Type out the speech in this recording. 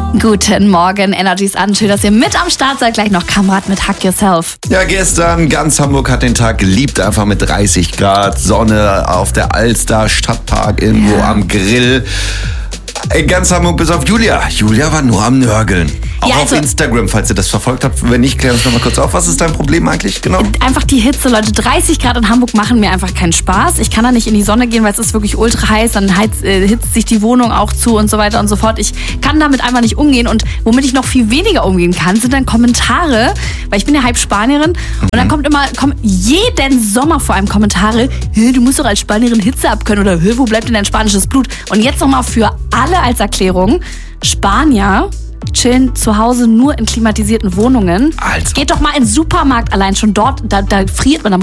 Guten Morgen, Energy's an. Schön, dass ihr mit am Start seid. Gleich noch Kamerad mit Hack Yourself. Ja, gestern ganz Hamburg hat den Tag geliebt, einfach mit 30 Grad, Sonne auf der Alster, Stadtpark, irgendwo am Grill. In ganz Hamburg bis auf Julia. Julia war nur am Nörgeln. Auch auf Instagram, falls ihr das verfolgt habt. Wenn nicht, klären wir uns nochmal kurz auf. Was ist dein Problem eigentlich genau? Einfach die Hitze, Leute. 30 Grad in Hamburg machen mir einfach keinen Spaß. Ich kann da nicht in die Sonne gehen, weil es ist wirklich ultra heiß. Dann hitzt sich die Wohnung auch zu und so weiter und so fort. Ich kann damit einfach nicht umgehen. Und womit ich noch viel weniger umgehen kann, sind dann Kommentare. Weil ich bin ja halb Spanierin. Und dann kommen jeden Sommer vor allem Kommentare. Du musst doch als Spanierin Hitze abkönnen. Oder wo bleibt denn dein spanisches Blut? Und jetzt nochmal für alle als Erklärung. Spanier chillen zu Hause nur in klimatisierten Wohnungen. Also. Geht doch mal in den Supermarkt allein schon dort, da friert man.